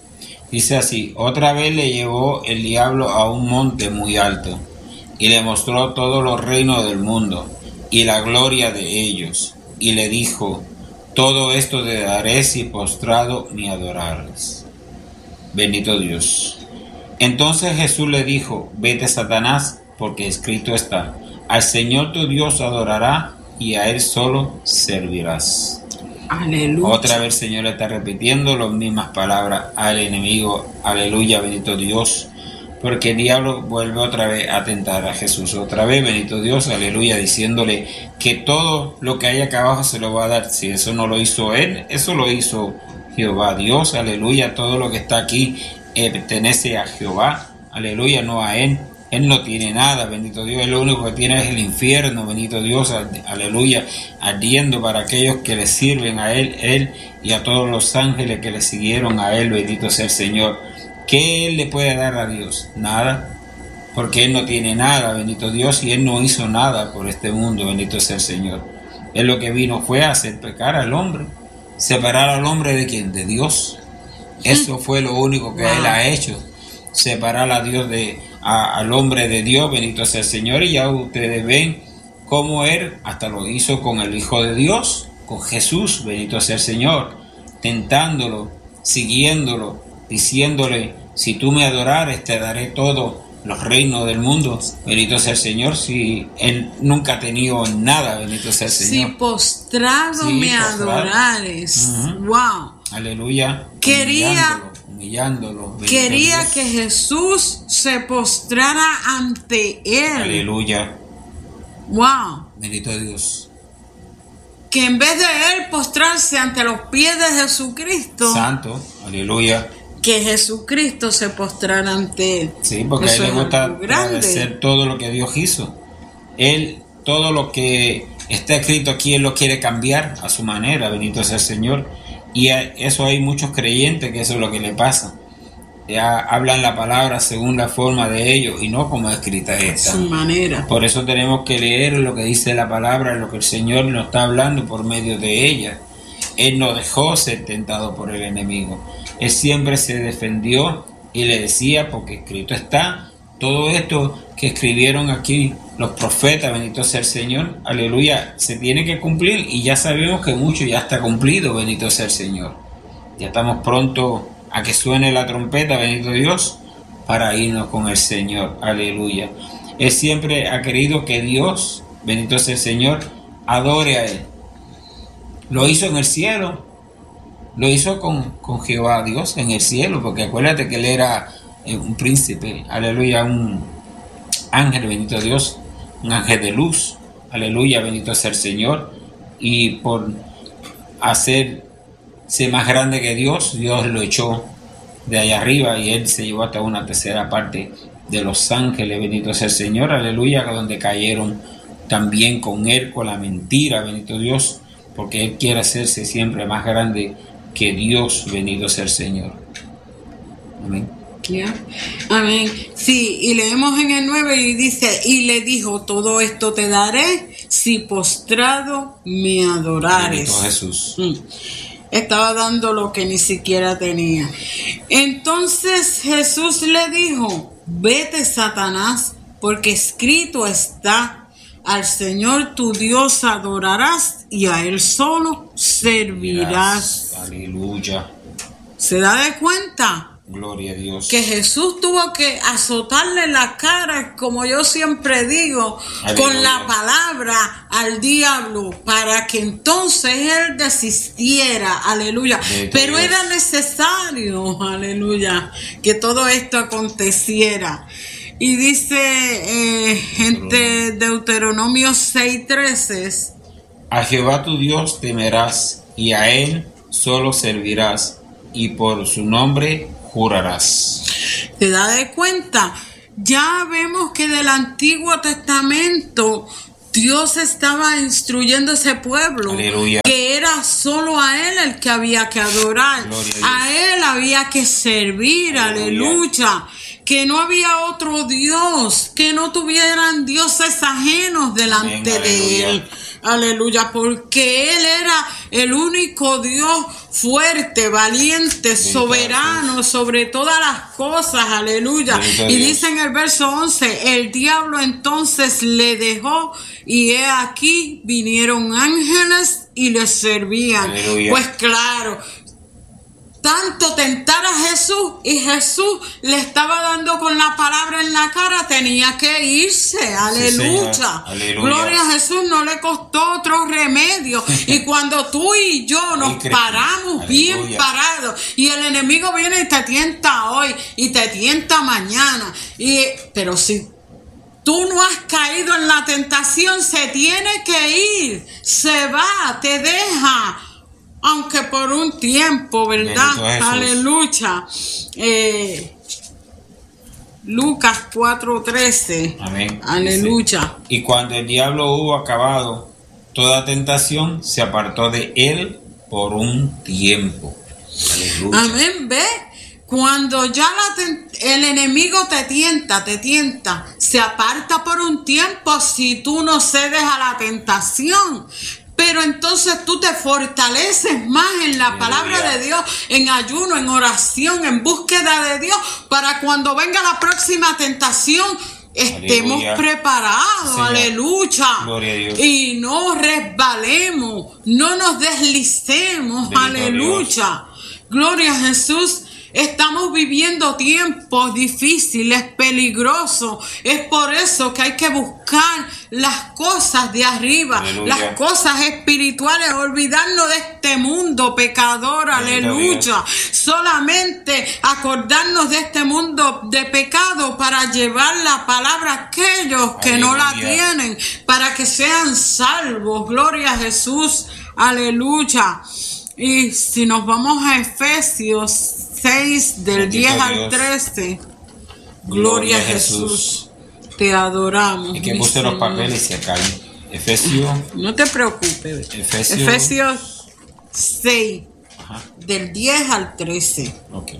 Dice así: otra vez le llevó el diablo a un monte muy alto y le mostró todos los reinos del mundo y la gloria de ellos, y le dijo: todo esto te daré si postrado me adorares. Bendito Dios. Entonces Jesús le dijo: vete, Satanás, porque escrito está: al Señor tu Dios adorará y a él solo servirás. Aleluya. Otra vez el Señor está repitiendo las mismas palabras al enemigo. Aleluya, bendito Dios. Porque el diablo vuelve otra vez a tentar a Jesús. Otra vez, bendito Dios, aleluya, diciéndole que todo lo que hay acá abajo se lo va a dar. Si eso no lo hizo él, eso lo hizo Jehová Dios, aleluya. Todo lo que está aquí eh, pertenece a Jehová, aleluya, no a él. Él no tiene nada, bendito Dios. Él lo único que tiene es el infierno, bendito Dios, aleluya, ardiendo para aquellos que le sirven a él, él y a todos los ángeles que le siguieron a él, bendito sea el Señor. ¿Qué él le puede dar a Dios? Nada, porque él no tiene nada, bendito Dios, y él no hizo nada por este mundo, bendito sea el Señor. Él lo que vino fue a hacer pecar al hombre, separar al hombre de quién, de Dios. Eso fue lo único que él ha hecho, separar a Dios de a, al hombre de Dios, bendito sea el Señor. Y ya ustedes ven cómo él hasta lo hizo con el Hijo de Dios, con Jesús, bendito sea el Señor, tentándolo, siguiéndolo, diciéndole: si tú me adorares te daré todos los reinos del mundo. Bendito sea el Señor. Si él nunca ha tenido nada, bendito sea el Señor. Si postrado Sí, me postrado. adorares. Ujú. Wow. Aleluya. Quería, humillándolo, humillándolo, bendito quería Dios. que Jesús se postrara ante él. Aleluya. Wow. Bendito Dios. Que en vez de él postrarse ante los pies de Jesucristo, Santo. Aleluya. que Jesucristo se postrara ante él. Sí, porque a Eso él le es gusta algo grande. agradecer todo lo que Dios hizo. Él, todo lo que está escrito aquí, él lo quiere cambiar a su manera, bendito sea el Señor. Y a eso hay muchos creyentes que eso es lo que le pasa. Ya hablan la palabra según la forma de ellos y no como escrita está. Su manera. Por eso tenemos que leer lo que dice la palabra, lo que el Señor nos está hablando por medio de ella. Él no dejó ser tentado por el enemigo. Él siempre se defendió y le decía, porque escrito está, todo esto que escribieron aquí los profetas, bendito sea el Señor, aleluya, se tiene que cumplir, y ya sabemos que mucho ya está cumplido, bendito sea el Señor. Ya estamos pronto a que suene la trompeta, bendito Dios, para irnos con el Señor, aleluya. Él siempre ha querido que Dios, bendito sea el Señor, adore a Él. Lo hizo en el cielo, lo hizo con, con Jehová Dios en el cielo, porque acuérdate que Él era un príncipe, aleluya, un ángel, bendito Dios, un ángel de luz, aleluya, bendito sea el Señor. Y por hacerse más grande que Dios, Dios lo echó de allá arriba y Él se llevó hasta una tercera parte de los ángeles, bendito sea el Señor, aleluya, donde cayeron también con Él, con la mentira, bendito Dios, porque Él quiere hacerse siempre más grande que Dios, bendito sea el Señor. Amén. Yeah. Amén. Sí, y leemos en el nueve y dice, y le dijo, todo esto te daré si postrado me adorares. Bendito Jesús. Mm. Estaba dando lo que ni siquiera tenía. Entonces Jesús le dijo, vete, Satanás, porque escrito está, al Señor tu Dios adorarás y a Él solo servirás. Aleluya. ¿Se da de cuenta? Gloria a Dios. Que Jesús tuvo que azotarle la cara, como yo siempre digo, aleluya, con la palabra al diablo, para que entonces él desistiera, aleluya. Pero Dios, era necesario, aleluya, que todo esto aconteciera. Y dice eh, en Deuteronomio seis trece: a Jehová tu Dios temerás, y a él solo servirás, y por su nombre jurarás. ¿Te das de cuenta? Ya vemos que del Antiguo Testamento Dios estaba instruyendo a ese pueblo, aleluya, que era solo a Él el que había que adorar, a, a Él había que servir, aleluya. aleluya, que no había otro Dios, que no tuvieran dioses ajenos delante amén, de Él. Aleluya, porque Él era el único Dios fuerte, valiente, soberano sobre todas las cosas, aleluya. Y dice en el verso once, el diablo entonces le dejó y he aquí vinieron ángeles y le servían. Aleluya. Pues claro, tanto tentar a Jesús y Jesús le estaba dando con la palabra en la cara, tenía que irse, aleluya. Sí, aleluya. Gloria a Jesús, no le costó otro remedio. Y cuando tú y yo nos paramos aleluya, bien parados y el enemigo viene y te tienta hoy y te tienta mañana, y, pero si tú no has caído en la tentación, se tiene que ir, se va, te deja. Aunque por un tiempo, ¿verdad? Aleluya. Eh, Lucas cuatro trece. Amén. Aleluya. Dice, y cuando el diablo hubo acabado toda tentación, se apartó de él por un tiempo. Aleluya. Amén. ¿Ve? Cuando ya la el enemigo te tienta, te tienta, se aparta por un tiempo si tú no cedes a la tentación. Pero entonces tú te fortaleces más en la palabra de Dios, en ayuno, en oración, en búsqueda de Dios, para cuando venga la próxima tentación estemos aleluya, preparados, Señor. Aleluya, gloria a Dios. Y no resbalemos, no nos deslicemos, bendito aleluya, Dios. Gloria a Jesús. Estamos viviendo tiempos difíciles, peligrosos. Es por eso que hay que buscar las cosas de arriba, aleluya, las cosas espirituales, olvidarnos de este mundo pecador, aleluya. Dios. Solamente acordarnos de este mundo de pecado para llevar la palabra a aquellos que aleluya, no la tienen, para que sean salvos. Gloria a Jesús, aleluya. Y si nos vamos a Efesios seis, del bendito diez al trece, gloria, gloria a Jesús. Jesús, te adoramos. Y que puse los papeles y acá Efesios. No te preocupes. Efesios, Efesios seis, ajá, del diez al trece. Ok.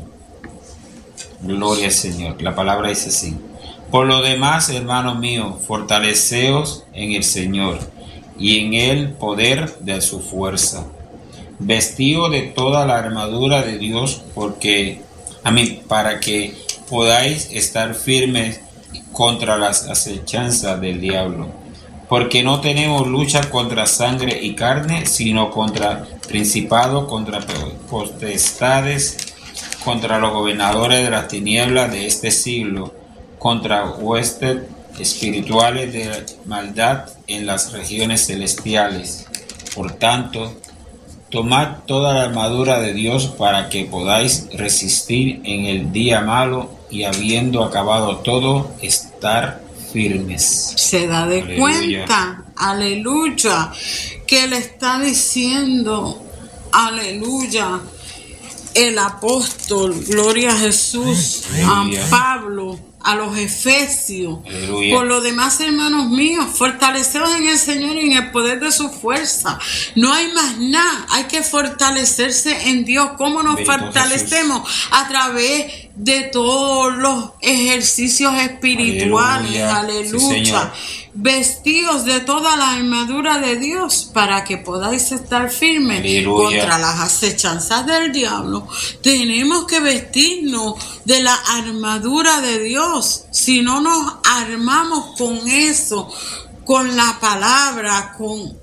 Gloria al Señor. La palabra dice así: por lo demás, hermanos míos, fortaleceos en el Señor y en el poder de su fuerza. Vestido de toda la armadura de Dios, porque a mí, para que podáis estar firmes contra las acechanzas del diablo, porque no tenemos lucha contra sangre y carne, sino contra principados, contra potestades, contra los gobernadores de las tinieblas de este siglo, contra huestes espirituales de maldad en las regiones celestiales. Por tanto, tomad toda la armadura de Dios para que podáis resistir en el día malo y habiendo acabado todo, estar firmes. Se da de aleluya, cuenta, aleluya, que le está diciendo, aleluya, el apóstol, gloria a Jesús, aleluya, a Pablo, a los Efesios. Aleluya. Por lo demás, hermanos míos, fortaleceos en el Señor y en el poder de su fuerza. No hay más nada, hay que fortalecerse en Dios. ¿Cómo nos bendito fortalecemos? Jesús. A través de todos los ejercicios espirituales, aleluya, aleluya. Sí, vestidos de toda la armadura de Dios para que podáis estar firmes, aleluya, contra las acechanzas del diablo. Tenemos que vestirnos de la armadura de Dios. Si no nos armamos con eso, con la palabra, con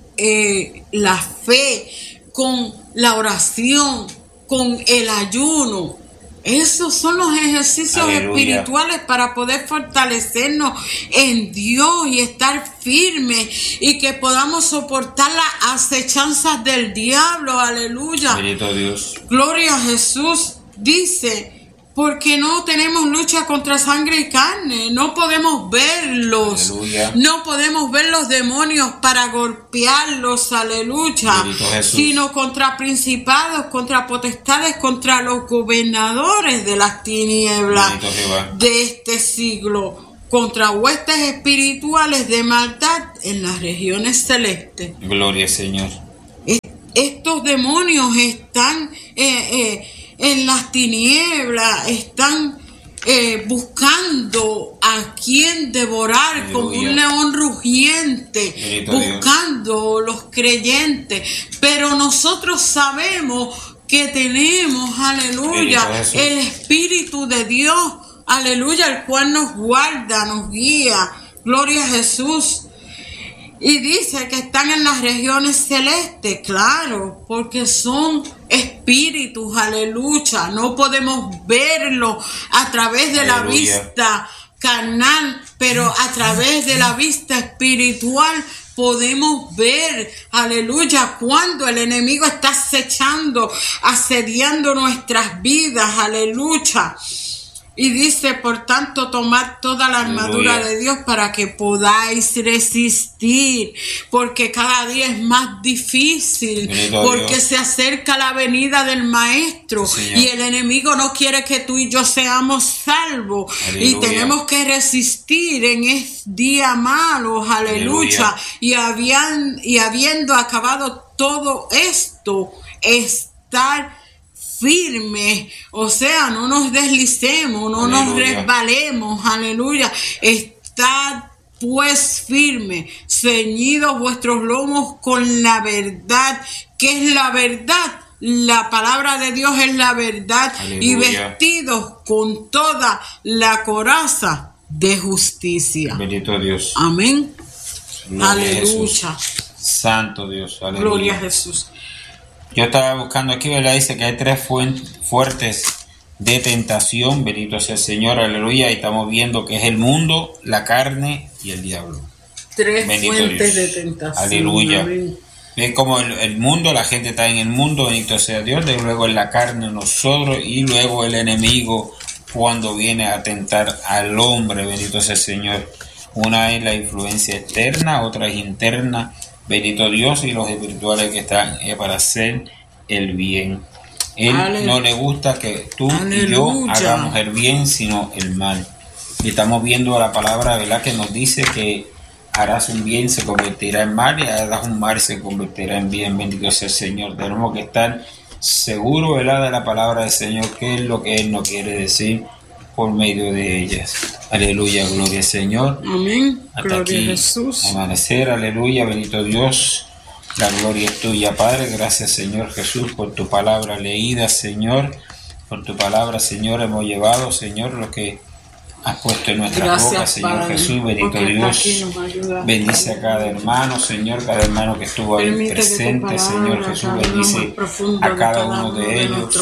eh, la fe, con la oración, con el ayuno. Esos son los ejercicios Aleluya. espirituales para poder fortalecernos en Dios y estar firmes y que podamos soportar las acechanzas del diablo. Aleluya. Bendito Dios. Gloria a Jesús. Dice, porque no tenemos lucha contra sangre y carne, no podemos verlos, aleluya. No podemos ver los demonios para golpearlos, aleluya, sino contra principados, contra potestades, contra los gobernadores de las tinieblas de este siglo, contra huestes espirituales de maldad en las regiones celestes. Gloria al Señor. Estos demonios están eh, eh, en las tinieblas, están eh, buscando a quien devorar, aleluya. Como un león rugiente, Benito buscando Dios. Los creyentes. Pero nosotros sabemos que tenemos, aleluya, el Espíritu de Dios, aleluya, el cual nos guarda, nos guía. Gloria a Jesús. Y dice que están en las regiones celestes, claro, porque son espíritus, aleluya. No podemos verlo a través de aleluya. La vista carnal, pero a través de la vista espiritual podemos ver, aleluya, cuando el enemigo está acechando, asediando nuestras vidas, aleluya. Y dice, por tanto, tomad toda la armadura aleluya. De Dios para que podáis resistir, porque cada día es más difícil, Benito porque Dios. Se acerca la venida del Maestro, sí, y el enemigo no quiere que tú y yo seamos salvos, aleluya. Y tenemos que resistir en este día malo, aleluya, aleluya. Y, habían, y habiendo acabado todo esto, estar firme, o sea, no nos deslicemos, no aleluya. Nos resbalemos, aleluya. Estad pues firme, ceñidos vuestros lomos con la verdad. ¿Qué es la verdad? La palabra de Dios es la verdad, aleluya. Y vestidos con toda la coraza de justicia. Bendito Dios. Amén. Gloria aleluya. Santo Dios, aleluya. Gloria a Jesús. Yo estaba buscando aquí, ¿verdad? Dice que hay tres fuertes de tentación, bendito sea el Señor, aleluya, y estamos viendo que es el mundo, la carne y el diablo. Tres bendito fuentes Dios. De tentación. Aleluya. Es como el, el mundo, la gente está en el mundo, bendito sea Dios, de luego en la carne nosotros, y luego el enemigo cuando viene a tentar al hombre, bendito sea el Señor. Una es la influencia externa, otra es interna. Bendito Dios, y los espirituales que están es para hacer el bien. Él aleluya. No le gusta que tú aleluya. Y yo hagamos el bien, sino el mal. Y estamos viendo la palabra, ¿verdad?, que nos dice que harás un bien, se convertirá en mal, y harás un mal, se convertirá en bien. Bendito sea el Señor. Tenemos que estar seguros, ¿verdad?, de la palabra del Señor, qué es lo que Él nos quiere decir por medio de ellas. Aleluya, gloria al Señor. Amén. Hasta gloria aquí, a Jesús. Amanecer, aleluya, bendito Dios. La gloria es tuya, Padre. Gracias, Señor Jesús, por tu palabra leída, Señor. Por tu palabra, Señor, hemos llevado, Señor, lo que has puesto en nuestras bocas, Señor Padre, Jesús, bendito Dios. Bendice a cada hermano, Señor, cada hermano que estuvo ahí presente, palabra, Señor Jesús, bendice a cada uno de ellos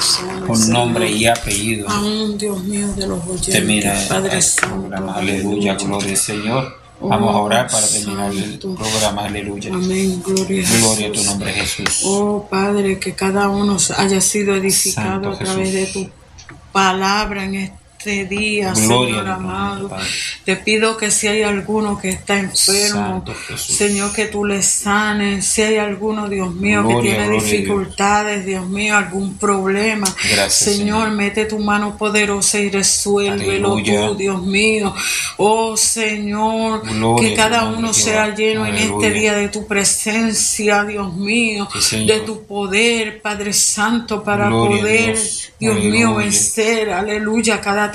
con nombre y apellido. Aún, Dios mío, de los oyentes, termina Padre el Santo, programa, aleluya, gloria al Señor. Vamos a orar para terminar el programa, aleluya. Amén, gloria a Jesús. Gloria a tu nombre, Jesús. Oh, Padre, que cada uno haya sido edificado Santo a través Jesús. De tu palabra en este este día, gloria Señor amado. Padre. Te pido que si hay alguno que está enfermo, Señor, que tú le sanes. Si hay alguno, Dios mío, gloria, que tiene dificultades, Dios. Dios mío, algún problema, gracias, Señor, Señor, mete tu mano poderosa y resuélvelo tú, Dios mío. Oh, Señor, gloria, que cada uno sea lleno aleluya. En este día de tu presencia, Dios mío, sí, de tu poder, Padre Santo, para gloria poder, Dios, Dios mío, vencer, aleluya, cada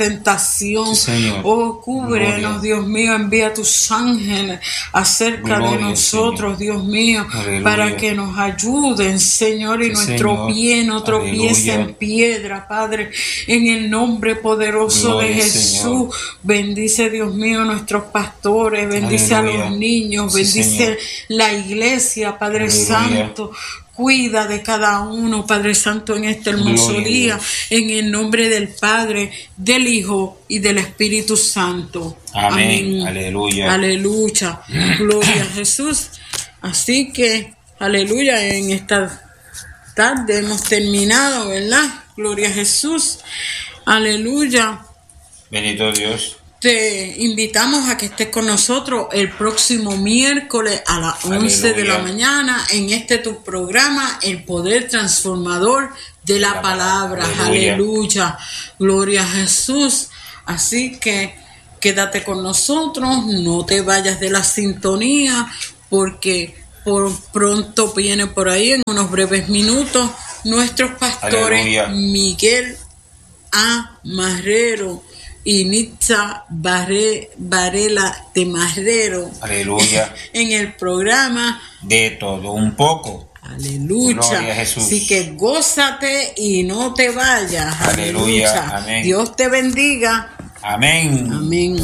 tentación. Señor. Oh, cúbrenos, Gloria. Dios mío, envía tus ángeles acerca Gloria, de nosotros, Señor. Dios mío, Aleluya. para que nos ayuden, Señor, y Sí, nuestro Señor. pie no tropiece Aleluya. en piedra, Padre, en el nombre poderoso Gloria, de Jesús. Señor. Bendice, Dios mío, nuestros pastores, bendice Aleluya. a los niños, Sí, bendice Señor. la iglesia, Padre Aleluya. Santo. Cuida de cada uno, Padre Santo, en este hermoso Gloria a día, Dios. en el nombre del Padre, del Hijo y del Espíritu Santo. Amén. Aleluya. Aleluya. Gloria a Jesús. Así que, aleluya, en esta tarde hemos terminado, ¿verdad? Gloria a Jesús. Aleluya. Bendito Dios. Te invitamos a que estés con nosotros el próximo miércoles a las once Aleluya. de la mañana en este tu programa, El Poder Transformador de la, La Palabra. palabra. Aleluya. Aleluya. Gloria a Jesús. Así que quédate con nosotros, no te vayas de la sintonía, porque por pronto viene por ahí en unos breves minutos nuestros pastores Aleluya. Miguel A. Marrero y Nitza Barre, Varela de Marrero Aleluya. en el programa De todo un poco. Aleluya. Gloria a Jesús. Así que gózate y no te vayas. Aleluya. Amén. Dios te bendiga. Amén. Amén.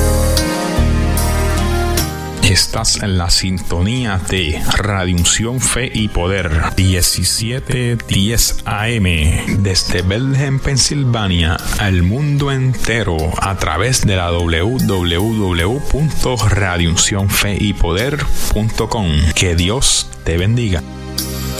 Estás en la sintonía de Radio Unción Fe y Poder diecisiete diez A M desde Bethlehem, Pensilvania, al mundo entero a través de la doble u doble u doble u punto radio unción fe y poder punto com. Que Dios te bendiga.